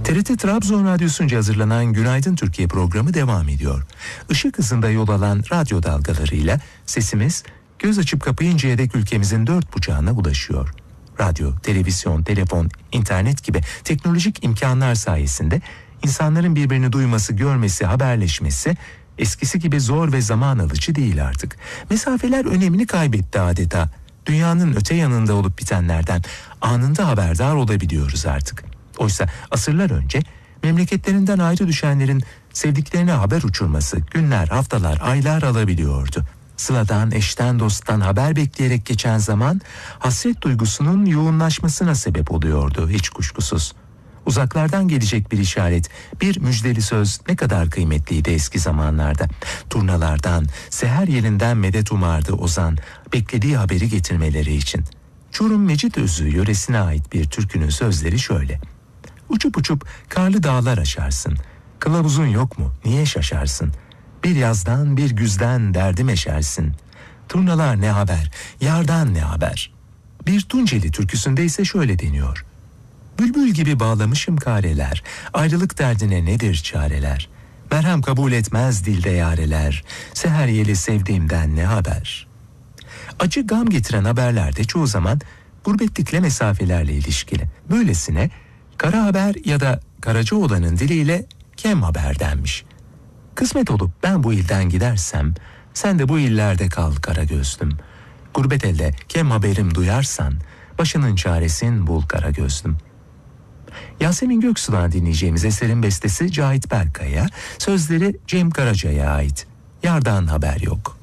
TRT Trabzon Radyosu'nca hazırlanan Günaydın Türkiye programı devam ediyor. Işık hızında yol alan radyo dalgalarıyla sesimiz göz açıp kapayıncaya dek ülkemizin dört bucağına ulaşıyor. Radyo, televizyon, telefon, internet gibi teknolojik imkanlar sayesinde insanların birbirini duyması, görmesi, haberleşmesi eskisi gibi zor ve zaman alıcı değil artık. Mesafeler önemini kaybetti adeta. Dünyanın öte yanında olup bitenlerden anında haberdar olabiliyoruz artık. Oysa asırlar önce memleketlerinden ayrı düşenlerin sevdiklerine haber uçurması günler, haftalar, aylar alabiliyordu. Sıladan, eşten, dosttan haber bekleyerek geçen zaman hasret duygusunun yoğunlaşmasına sebep oluyordu hiç kuşkusuz. Uzaklardan gelecek bir işaret, bir müjdeli söz ne kadar kıymetliydi eski zamanlarda. Turnalardan, seher yerinden medet umardı ozan, beklediği haberi getirmeleri için. Çorum Mecitözü yöresine ait bir türkünün sözleri şöyle. Uçup uçup karlı dağlar aşarsın. Kılavuzun yok mu? Niye şaşarsın? Bir yazdan bir güzden derdim eşersin. Turnalar ne haber? Yardan ne haber? Bir Tunceli türküsünde ise şöyle deniyor. Bülbül gibi bağlamışım kareler. Ayrılık derdine nedir çareler? Merhem kabul etmez dilde yareler. Seher yeli sevdiğimden ne haber? Acı gam getiren haberlerde çoğu zaman gurbetlikle mesafelerle ilişkili. Böylesine kara haber ya da Karacaoğlan'ın diliyle kem haber denmiş. Kısmet olup ben bu ilden gidersem, sen de bu illerde kal kara gözlüm. Gurbet elde kem haberim duyarsan, başının çaresin bul kara gözlüm. Yasemin Göksu'dan dinleyeceğimiz eserin bestesi Cahit Berkay'a, sözleri Cem Karaca'ya ait. Yardan haber yok.